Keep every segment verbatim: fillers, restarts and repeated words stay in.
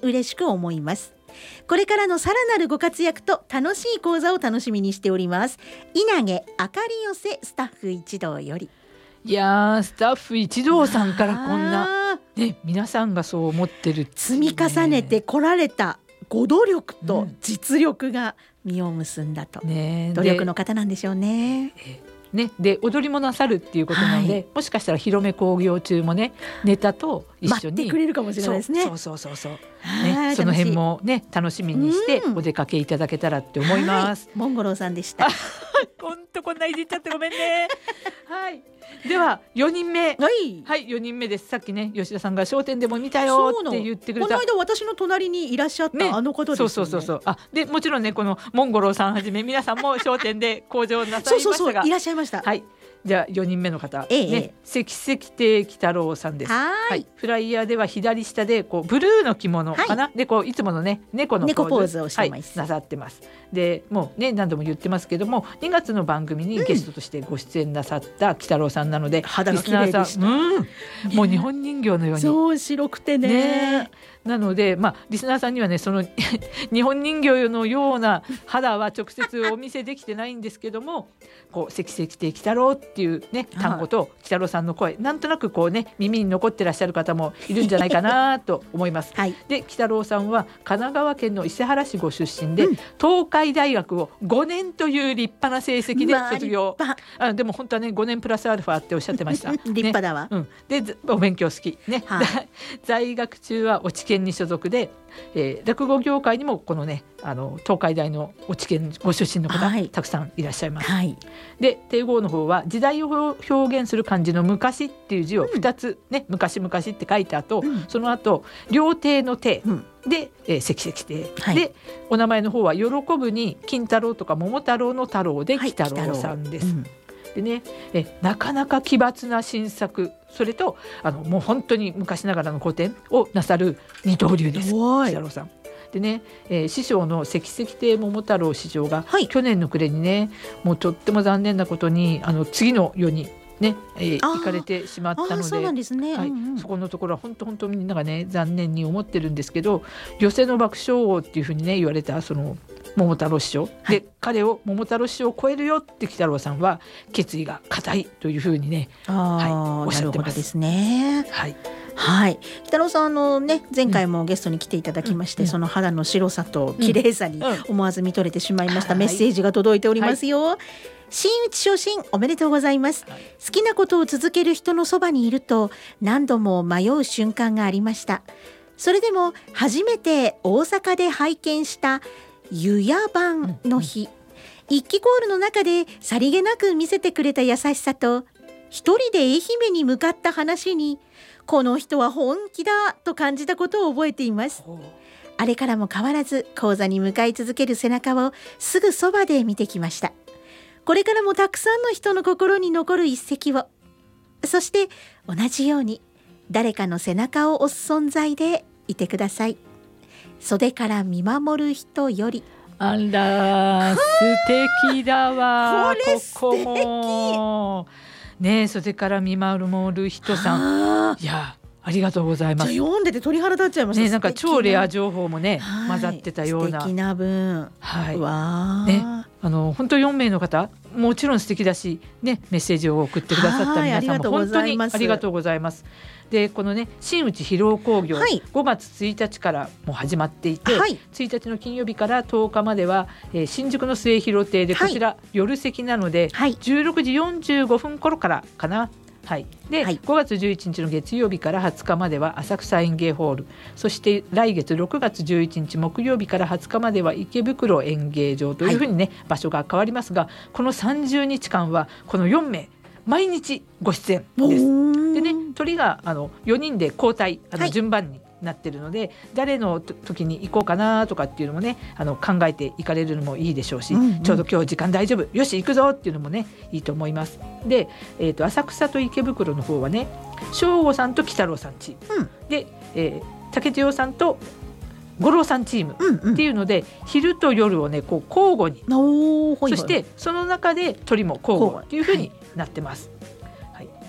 嬉しく思います。これからのさらなるご活躍と楽しい講座を楽しみにしております。稲毛あかり寄せスタッフ一同より。 いやスタッフ一同さんからこんな、ね、皆さんがそう思ってる、ね、 積み重ねてこられたご努力と実力が実を結んだと、うんね、努力の方なんでしょうね。 ね、で踊りもなさるっていうことなので、はい、もしかしたら広め興行中もねネタと一緒に待ってくれるかもしれないですね。 そうそうそうそう、ね、その辺もね楽しみにしてお出かけいただけたらって思います。 モンゴロウさんでした。 ほんとこんないじっちゃってごめんね。はい、ではよにんめ、はい、はい、よにんめです。さっきね吉田さんが笑点でも見たよって言ってくれた、 この間私の隣にいらっしゃった、ね、あの方ですよね。そうそうそうそう、 あでもちろんねこのモンゴロウさんはじめ皆さんも笑点で向上なさいましたがそうそうそういらっしゃいました。 はい、じゃあよにんめの方、 ええね、関関亭喜太郎さんです。 は、 はい、フライヤーでは左下でこうブルーの着物かな、はい、でこういつものね猫のポーズ、 猫ポーズをしてます、 はい、なさってます。でもうね何度も言ってますけどもにがつの番組にゲストとしてご出演なさった喜太郎さんなので、うん、 肌が綺麗でした、 うんね、もう日本人形のようにそう白くて ね, ねなので、まあ、リスナーさんにはねその日本人形のような肌は直接お見せできてないんですけどもこう関関亭喜太郎っていう、ね、単語と喜太郎さんの声なんとなくこう、ね、耳に残ってらっしゃる方もいるんじゃないかなと思います、はい、で喜太郎さんは神奈川県の伊勢原市ご出身で、うん、東海大学をごねんという立派な成績で卒業、まあ、あでも本当はねごねんプラスアルファっておっしゃってました立派だわ、 ねうん、でお勉強好き、ねはい、在学中は落研に所属で、えー、落語業界にもこのねあの東海大の落研ご出身の方、はい、たくさんいらっしゃいます、はい、で帝号の方は時代を表現する漢字の昔っていう字をふたつ、ねうん、昔々って書いた後、うん、その後料亭の亭、うんで、えー、関関亭、はい、でお名前の方は喜ぶに金太郎とか桃太郎の太郎で喜太郎さんです、はいうんでね、えなかなか奇抜な新作それとあのもう本当に昔ながらの古典をなさる二刀流です喜太郎さんでね、えー、師匠の関関亭桃太郎師匠が、はい、去年の暮れにねもうとっても残念なことにあの次の世にねえー、行かれてしまったので、 そうなんですね、 はいうんうん、 そこのところは本当本当みんながね残念に思ってるんですけど寄席の爆笑王っていうふうにね言われたその桃太郎師匠、はい、で彼を桃太郎師匠を超えるよって喜太郎さんは決意が固いというふうにね、はい、おっしゃってます。なるほどですね、はいはい、喜太郎さんあの、ね、前回もゲストに来ていただきまして、うん、その肌の白さと綺麗さに思わず見とれてしまいました、うん、メッセージが届いておりますよ、はい真打ち昇進おめでとうございます、はい、好きなことを続ける人のそばにいると何度も迷う瞬間がありました。それでも初めて大阪で拝見した湯屋番の日、うんうん、一気コールの中でさりげなく見せてくれた優しさと一人で愛媛に向かった話にこの人は本気だと感じたことを覚えています。あれからも変わらず講座に向かい続ける背中をすぐそばで見てきました。これからもたくさんの人の心に残る一席をそして同じように誰かの背中を押す存在でいてください。袖から見守る人よりあら素敵だわこれ素敵ここもね袖から見守る人さんいやありがとうございます。 じゃ読んでて鳥肌立っちゃいました、 ね、なんか超レア情報もね混ざってたような素敵な文、 はい、 わね、あの本当よんめいの方もちろん素敵だし、ね、メッセージを送ってくださった皆さんも本当にありがとうございます。でこのね真打披露興行、はい、ごがつついたちからもう始まっていて、はい、ついたちの金曜日からとおかまでは、えー、新宿の末広亭でこちら、はい、夜席なので、はい、じゅうろくじよんじゅうごふん頃からかなはいではい、ごがつじゅういちにちの月曜日からはつかまでは浅草演芸ホールそして来月ろくがつじゅういちにち木曜日からはつかまでは池袋演芸場というふうにね、はい、場所が変わりますがこのさんじゅうにちかんはこのよんめい毎日ご出演です。でね鳥があのよにんで交代あの順番に、はいなってるので誰の時に行こうかなとかっていうのもねあの考えていかれるのもいいでしょうし、うんうん、ちょうど今日時間大丈夫よし行くぞっていうのもねいいと思います。で、えーと、浅草と池袋の方はね正吾さんと喜太郎さんチーム、うん、で、えー、竹千代さんと五郎さんチームっていうので、うんうん、昼と夜をねこう交互にそしてその中で鳥も交互っていう風になってます、はいはい、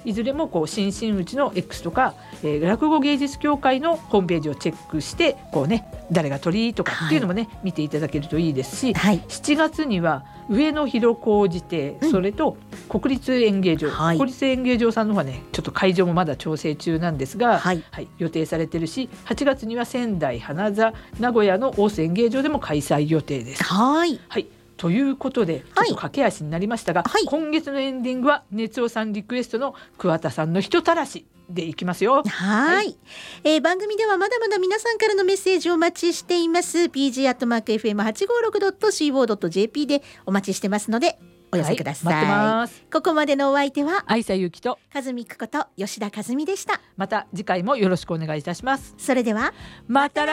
いずれもこう新真打の X とか、えー、落語芸術協会のホームページをチェックしてこう、ね、誰が鳥とかっていうのもね、はい、見ていただけるといいですし、はい、しちがつには上野広小路邸、うん、それと国立演芸場、はい、国立演芸場さんの方はねちょっと会場もまだ調整中なんですが、はいはい、予定されてるし、はちがつには仙台花座、名古屋の大須演芸場でも開催予定です。はい、はい、ということでちょっと駆け足になりましたが、はい、今月のエンディングは熱男さんリクエストの桑田さんの人たらしでいきますよ。 はい、はい、えー、番組ではまだまだ皆さんからのメッセージをお待ちしています。 ピージー アットマーク エフエムはちごろく ドット シーオー ドット ジェーピー でお待ちしてますのでお寄せください、はい、待ってます。ここまでのお相手は愛佐ゆきと和美久子と吉田和美でした。 また次回もよろしくお願いいたします。 それではまた来